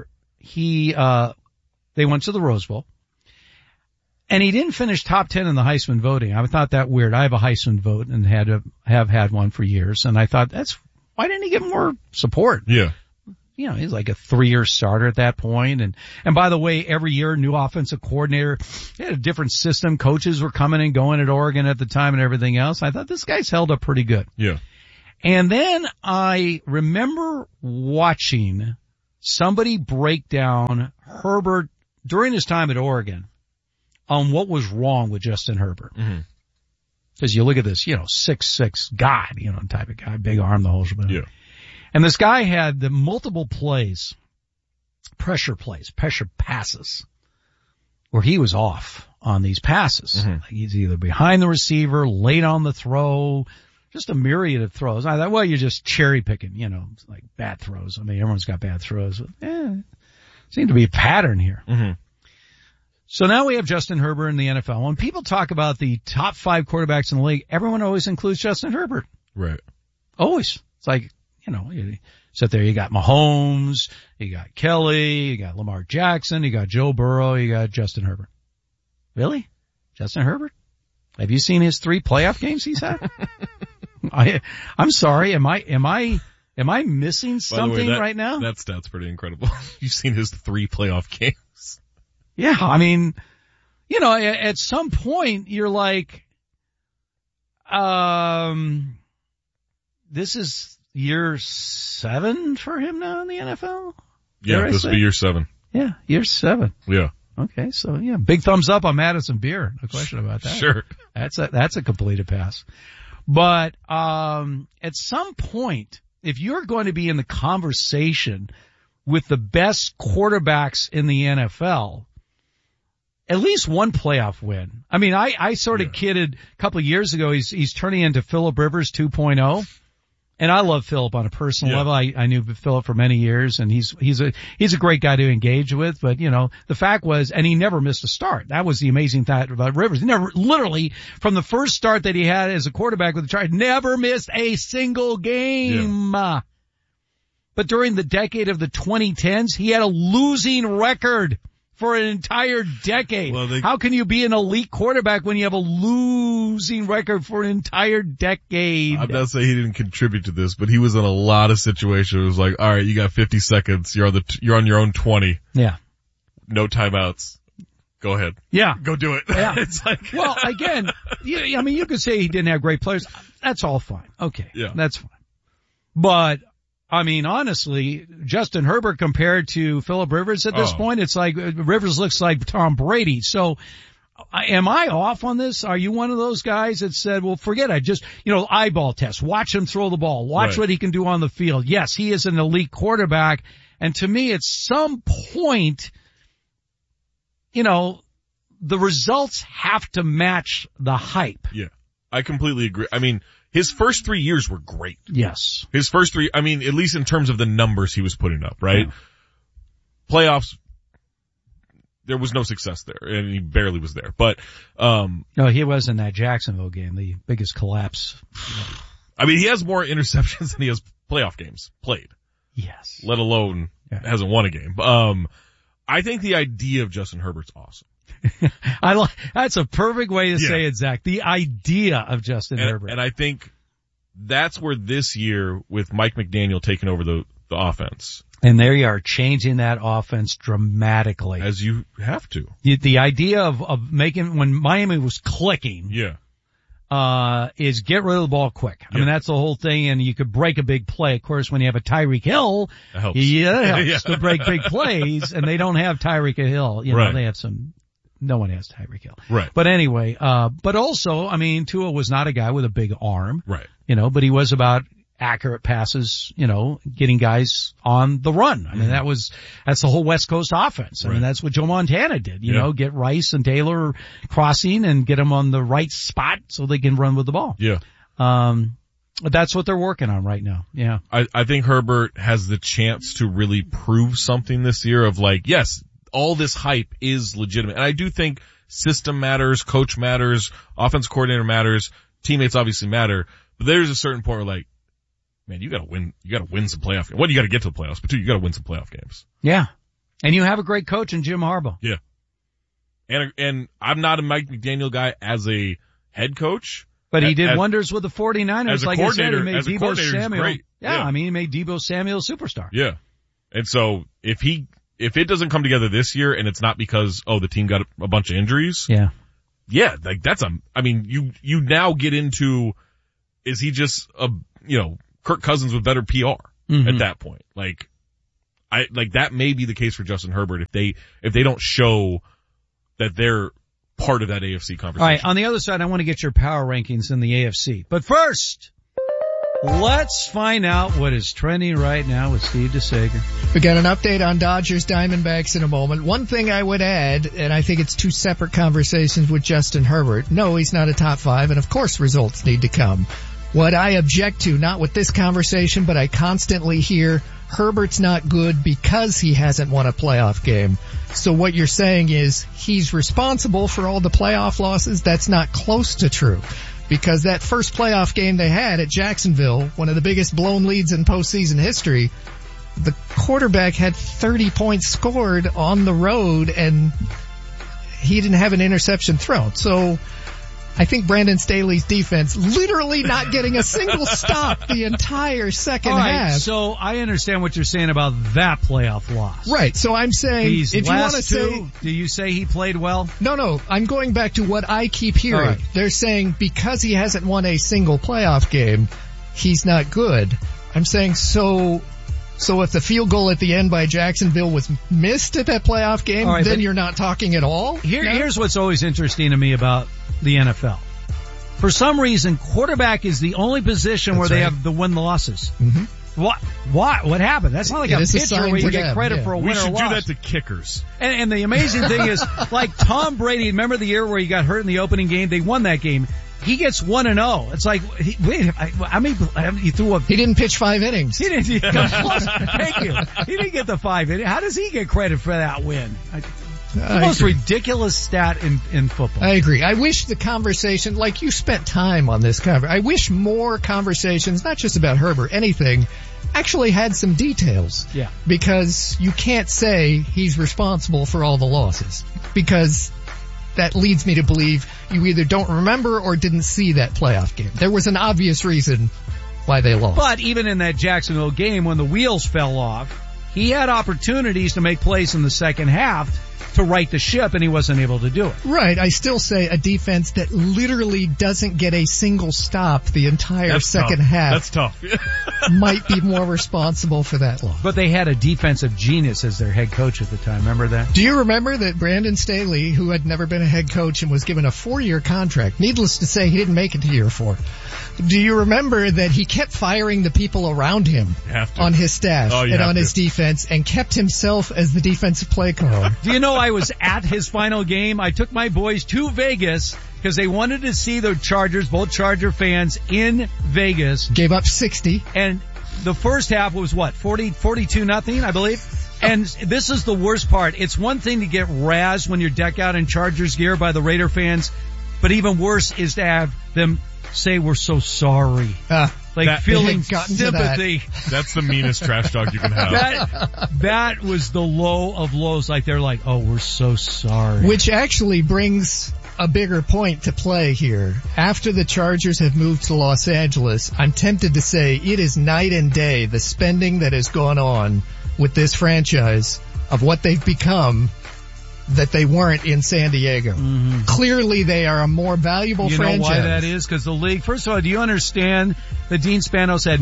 they went to the Rose Bowl. And he didn't finish top 10 in the Heisman voting. I thought that weird. I have a Heisman vote and have had one for years. And I thought why didn't he get more support? Yeah. You know, he's like a 3-year starter at that point. And by the way, every year, new offensive coordinator, they had a different system. Coaches were coming and going at Oregon at the time and everything else. I thought this guy's held up pretty good. Yeah. And then I remember watching somebody break down Herbert during his time at Oregon on what was wrong with Justin Herbert. Mm-hmm. Cause you look at this, 6'6" God, type of guy, big arm, the whole shebang. Yeah. And this guy had the multiple pressure passes, where he was off on these passes. Mm-hmm. Like he's either behind the receiver, late on the throw, just a myriad of throws. I thought, well, you're just cherry picking, like bad throws. I mean, everyone's got bad throws. Seemed to be a pattern here. Mm-hmm. So now we have Justin Herbert in the NFL. When people talk about the top 5 quarterbacks in the league, everyone always includes Justin Herbert. Right. Always. It's like, you sit there, you got Mahomes, you got Kelly, you got Lamar Jackson, you got Joe Burrow, you got Justin Herbert. Really? Justin Herbert? Have you seen his 3 playoff games he's had? I'm sorry, am I missing something right now? That stat's pretty incredible. You've seen his 3 playoff games. Yeah, I mean, at some point you're like, this is year 7 for him now in the NFL? Yeah, this will be year 7. Yeah, year 7. Yeah. Okay, so yeah, big thumbs up on Madison Beer. No question about that. Sure. That's a completed pass. But, at some point, if you're going to be in the conversation with the best quarterbacks in the NFL, at least one playoff win. I mean, I sort of kidded a couple of years ago. He's turning into Phillip Rivers 2.0. And I love Phillip on a personal level. I knew Phillip for many years, and he's a great guy to engage with. But the fact was, and he never missed a start. That was the amazing thing about Rivers. He never, literally, from the first start that he had as a quarterback with the Chargers, never missed a single game. Yeah. But during the decade of the 2010s, he had a losing record for an entire decade. Well, how can you be an elite quarterback when you have a losing record for an entire decade? I'm not saying he didn't contribute to this, but he was in a lot of situations. It was like, all right, you got 50 seconds. You're on your own 20. Yeah. No timeouts. Go ahead. Yeah. Go do it. Yeah. It's like, well, again, you could say he didn't have great players. That's all fine. Okay. Yeah. That's fine. But, I mean, honestly, Justin Herbert compared to Phillip Rivers at this point, it's like Rivers looks like Tom Brady. So, am I off on this? Are you one of those guys that said, well, forget it, just, eyeball test, watch him throw the ball, watch what he can do on the field. Yes, he is an elite quarterback. And to me, at some point, the results have to match the hype. Yeah, I completely agree. I mean, his first 3 years were great. Yes. His first 3, I mean, at least in terms of the numbers he was putting up, right? Yeah. Playoffs, there was no success there, and he barely was there. But, no, he was in that Jacksonville game, the biggest collapse. I mean, he has more interceptions than he has playoff games played. Yes. Let alone hasn't won a game. I think the idea of Justin Herbert's awesome. That's a perfect way to say it, Zach. The idea of Justin Herbert. And I think that's where this year, with Mike McDaniel taking over the offense. And there you are, changing that offense dramatically. As you have to. The idea of making, when Miami was clicking. Yeah. Is get rid of the ball quick. I mean, that's the whole thing, and you could break a big play. Of course, when you have a Tyreek Hill, that helps. Yeah, it helps to break big plays, and they don't have Tyreek Hill. They have no one has Tyreek Hill. Right. But anyway, but also, I mean, Tua was not a guy with a big arm. Right. But he was about accurate passes, getting guys on the run. I mean, that's the whole West Coast offense. I mean, that's what Joe Montana did, get Rice and Taylor crossing and get them on the right spot so they can run with the ball. Yeah. That's what they're working on right now. Yeah. I think Herbert has the chance to really prove something this year of like, yes, all this hype is legitimate. And I do think system matters, coach matters, offense coordinator matters, teammates obviously matter, but there's a certain point where like, man, you gotta win some playoff games. One, you gotta get to the playoffs, but two, you gotta win some playoff games. Yeah. And you have a great coach in Jim Harbaugh. Yeah. And I'm not a Mike McDaniel guy as a head coach. But he did wonders with the 49ers. As a like coordinator, I said, he made Deebo Samuel. Great. Yeah, I mean, he made Deebo Samuel a superstar. Yeah. And so if it doesn't come together this year and it's not because, the team got a bunch of injuries. Yeah. Yeah, like you now get into, is he just Kirk Cousins with better PR at that point? That may be the case for Justin Herbert if they don't show that they're part of that AFC conversation. All right, on the other side, I want to get your power rankings in the AFC. But first, let's find out what is trending right now with Steve DeSager. We got an update on Dodgers Diamondbacks in a moment. One thing I would add, and I think it's two separate conversations with Justin Herbert. No, he's not a top 5, and of course results need to come. What I object to, not with this conversation, but I constantly hear Herbert's not good because he hasn't won a playoff game. So what you're saying is he's responsible for all the playoff losses? That's not close to true. Because that first playoff game they had at Jacksonville, one of the biggest blown leads in postseason history, the quarterback had 30 points scored on the road and he didn't have an interception thrown. So I think Brandon Staley's defense literally not getting a single stop the entire second half. So I understand what you're saying about that playoff loss. Right. So I'm saying, These if you want to say, do you say he played well? No. I'm going back to what I keep hearing. Right. They're saying because he hasn't won a single playoff game, he's not good. I'm saying so if the field goal at the end by Jacksonville was missed at that playoff game, then you're not talking at all? Here's what's always interesting to me about the NFL. For some reason, quarterback is the only position where they have the win-losses. Mm-hmm. What happened? That's not like a pitcher where you get credit for a win or loss. We should do that to kickers. And the amazing thing is, like Tom Brady, remember the year where he got hurt in the opening game? They won that game. He gets 1-0. It's like, he threw a... He didn't pitch 5 innings. He didn't. Thank you. He didn't get the 5 innings. How does he get credit for that win? The most ridiculous stat in football. I agree. I wish the conversation, like you spent time on this I wish more conversations, not just about Herbert, anything, actually had some details. Yeah. Because you can't say he's responsible for all the losses. Because that leads me to believe you either don't remember or didn't see that playoff game. There was an obvious reason why they lost. But even in that Jacksonville game when the wheels fell off, he had opportunities to make plays in the second half to right the ship, and he wasn't able to do it. Right. I still say a defense that literally doesn't get a single stop the entire second half. That's tough. Might be more responsible for that loss. But they had a defensive genius as their head coach at the time. Remember that? Do you remember that Brandon Staley, who had never been a head coach and was given a 4-year contract, needless to say, he didn't make it to year 4. Do you remember that he kept firing the people around him on his staff and on his defense and kept himself as the defensive play caller? Do you know I was at his final game? I took my boys to Vegas because they wanted to see the Chargers, both Charger fans in Vegas. Gave up 60. And the first half was 42-0, I believe. And this is the worst part. It's one thing to get razzed when you're decked out in Chargers gear by the Raider fans, but even worse is to have them say we're so sorry. Feeling sympathy. That's the meanest trash talk you can have. That was the low of lows. Like they're like, oh, we're so sorry. Which actually brings a bigger point to play here. After the Chargers have moved to Los Angeles, I'm tempted to say it is night and day, the spending that has gone on with this franchise of what they've become that they weren't in San Diego. Mm-hmm. Clearly they are a more valuable franchise. You know why that is? Because the league, first of all, do you understand that Dean Spanos had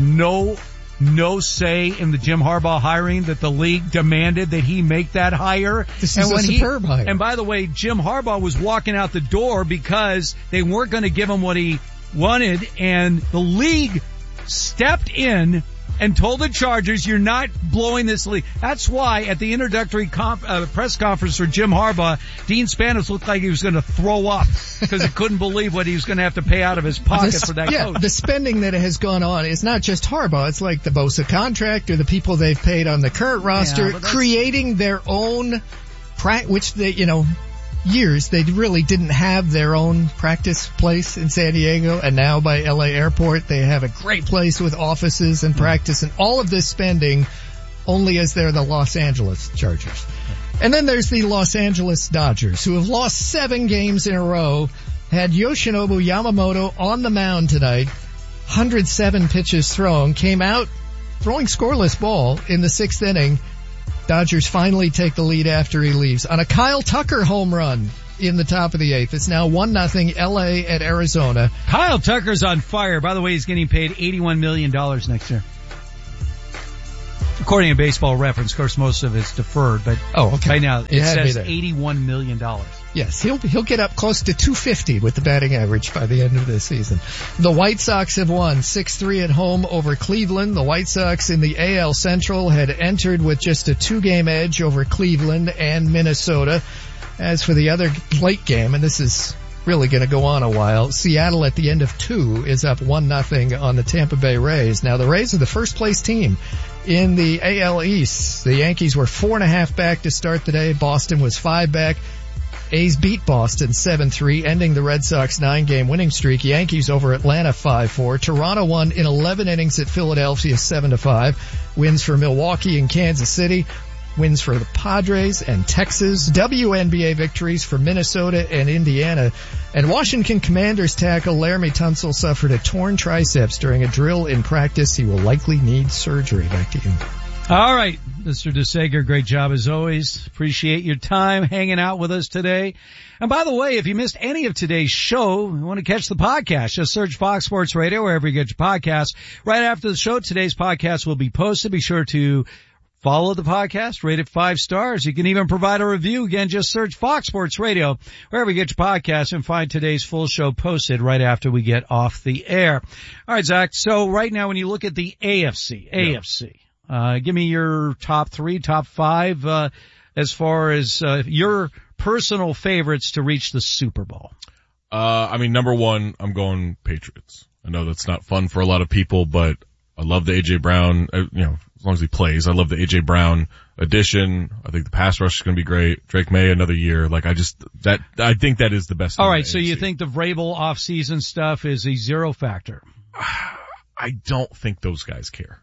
no say in the Jim Harbaugh hiring, that the league demanded that he make that hire? This is a superb hire. And by the way, Jim Harbaugh was walking out the door because they weren't going to give him what he wanted, and the league stepped in and told the Chargers, you're not blowing this league. That's why at the introductory press conference for Jim Harbaugh, Dean Spanos looked like he was going to throw up because he couldn't believe what he was going to have to pay out of his pocket for that coach. The spending that has gone on is not just Harbaugh. It's like the Bosa contract or the people they've paid on the current roster, creating their own which they, years they really didn't have their own practice place in San Diego, and now by LA Airport they have a great place with offices and practice, and all of this spending only as they're the Los Angeles Chargers. And then there's the Los Angeles Dodgers, who have lost 7 games in a row, had Yoshinobu Yamamoto on the mound tonight, 107 pitches thrown, came out throwing scoreless ball in the 6th inning. Dodgers finally take the lead after he leaves on a Kyle Tucker home run in the top of the 8th. It's now 1-0 LA at Arizona. Kyle Tucker's on fire. By the way, he's getting paid $81 million next year. According to Baseball Reference, of course, most of it's deferred, but right now it says $81 million. Yes, he'll get up close to 250 with the batting average by the end of this season. The White Sox have won 6-3 at home over Cleveland. The White Sox in the AL Central had entered with just a 2-game edge over Cleveland and Minnesota. As for the other late game, and this is really going to go on a while, Seattle at the end of 2 is up 1-0 on the Tampa Bay Rays. Now the Rays are the first place team in the AL East. The Yankees were 4.5 back to start the day. Boston was 5 back. A's beat Boston 7-3, ending the Red Sox 9-game winning streak. Yankees over Atlanta 5-4. Toronto won in 11 innings at Philadelphia 7-5. Wins for Milwaukee and Kansas City. Wins for the Padres and Texas. WNBA victories for Minnesota and Indiana. And Washington Commanders tackle Laramie Tunsil suffered a torn triceps during a drill in practice. He will likely need surgery. Back to you. All right, Mr. DeSager, great job as always. Appreciate your time hanging out with us today. And by the way, if you missed any of today's show, you want to catch the podcast, just search Fox Sports Radio wherever you get your podcasts. Right after the show, today's podcast will be posted. Be sure to follow the podcast, rate it 5 stars. You can even provide a review. Again, just search Fox Sports Radio wherever you get your podcast and find today's full show posted right after we get off the air. All right, Zach. So right now when you look at the AFC, give me your top 3, top 5, as far as, your personal favorites to reach the Super Bowl. Number 1, I'm going Patriots. I know that's not fun for a lot of people, but I love the A.J. Brown, as long as he plays. I love the A.J. Brown addition. I think the pass rush is going to be great. Drake May another year. I think that is the best. All right. So you think the Vrabel off-season stuff is a 0 factor? I don't think those guys care.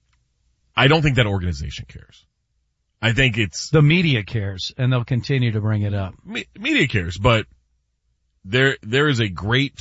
I don't think that organization cares. I think it's the media cares, and they'll continue to bring it up. Media cares, but there is a great,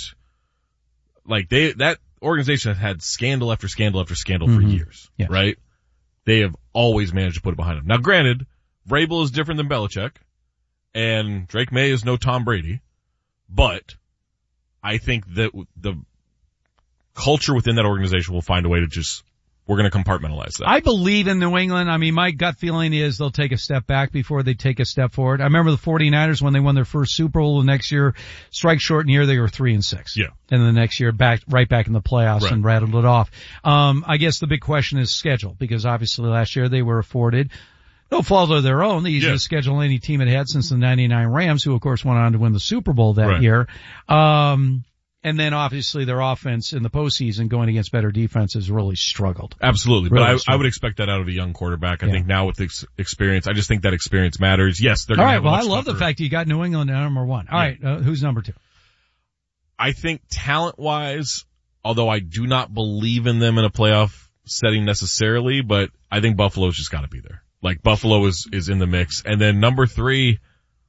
that organization has had scandal after scandal after scandal for years, right? They have always managed to put it behind them. Now granted, Vrabel is different than Belichick, and Drake May is no Tom Brady, but I think that the culture within that organization will find a way to we're going to compartmentalize that. I believe in New England. My gut feeling is they'll take a step back before they take a step forward. I remember the 49ers when they won their first Super Bowl. The next year, strike shortened year, they were 3-6. Yeah. And the next year, right back in the playoffs and rattled it off. I guess the big question is schedule, because obviously last year they were afforded no fault of their own. The easiest schedule any team had had since the 99 Rams, who of course went on to win the Super Bowl that year. And then obviously their offense in the postseason going against better defenses really struggled. Absolutely. But I would expect that out of a young quarterback. I think now with the experience, I just think that experience matters. Yes, they're going to have I love the fact you got New England at number 1. All right. Who's number 2? I think talent wise, although I do not believe in them in a playoff setting necessarily, but I think Buffalo's just got to be there. Buffalo is in the mix. And then number 3,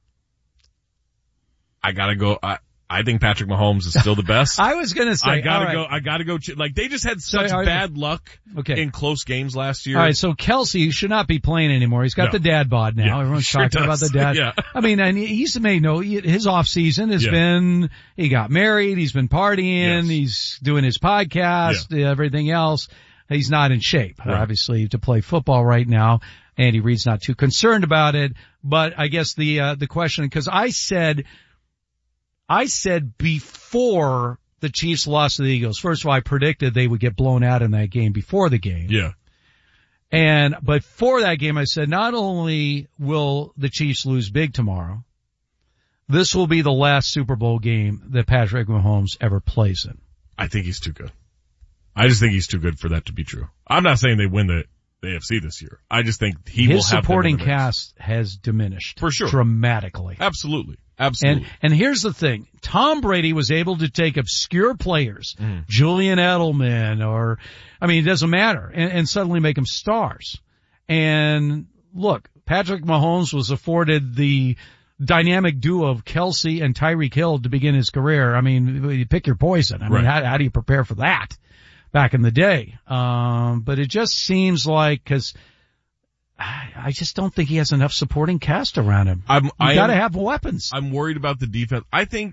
I gotta go. I think Patrick Mahomes is still the best. I was gonna say, I gotta go. They just had such bad luck in close games last year. All right, so Kelsey should not be playing anymore. He's got the dad bod now. Yeah, everyone's talking about the dad. Yeah. And he's made his off season has been, he got married, he's been partying, he's doing his podcast, everything else. He's not in shape, obviously, to play football right now. Andy Reid's not too concerned about it, but I guess the question, because I said before the Chiefs lost to the Eagles, first of all, I predicted they would get blown out in that game before the game. Yeah. But for that game, I said not only will the Chiefs lose big tomorrow, this will be the last Super Bowl game that Patrick Mahomes ever plays in. I think he's too good. I just think he's too good for that to be true. I'm not saying they win the AFC this year. I just think his supporting cast has diminished for sure dramatically. Absolutely. And here's the thing. Tom Brady was able to take obscure players, Julian Edelman it doesn't matter, and suddenly make them stars. And look, Patrick Mahomes was afforded the dynamic duo of Kelsey and Tyreek Hill to begin his career. I mean, you pick your poison. I mean, how do you prepare for that back in the day? But it just seems like, cause I just don't think he has enough supporting cast around him. You gotta have weapons. I'm worried about the defense.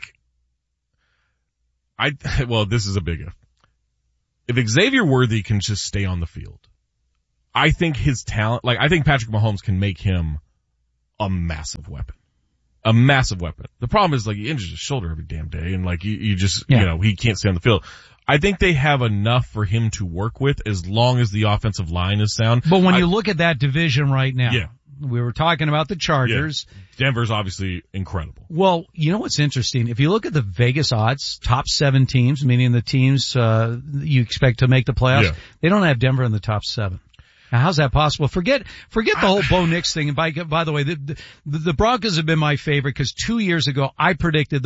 Well, this is a big if. If Xavier Worthy can just stay on the field, I think his talent, I think Patrick Mahomes can make him a massive weapon. A massive weapon. The problem is, he injures his shoulder every damn day, and you just, he can't stay on the field. I think they have enough for him to work with as long as the offensive line is sound. But when you look at that division right now, we were talking about the Chargers. Yeah. Denver's obviously incredible. Well, you know what's interesting? If you look at the Vegas odds, top 7 teams, meaning the teams you expect to make the playoffs, they don't have Denver in the top 7. Now, how's that possible? Forget the whole Bo Nix thing. And by the way, the Broncos have been my favorite because 2 years ago I predicted the